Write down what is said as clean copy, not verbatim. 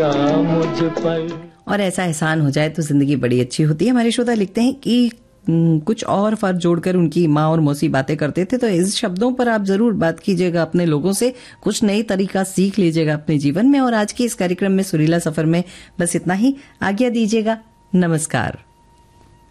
मुझ पर। और ऐसा एहसान हो जाए तो जिंदगी बड़ी अच्छी होती है। हमारे श्रोता लिखते हैं कि कुछ और फर्ज जोड़कर उनकी माँ और मौसी बातें करते थे, तो इस शब्दों पर आप जरूर बात कीजिएगा अपने लोगों से, कुछ नई तरीका सीख लीजिएगा अपने जीवन में। और आज के इस कार्यक्रम में सुरीला सफर में बस इतना ही। आज्ञा दीजिएगा। नमस्कार।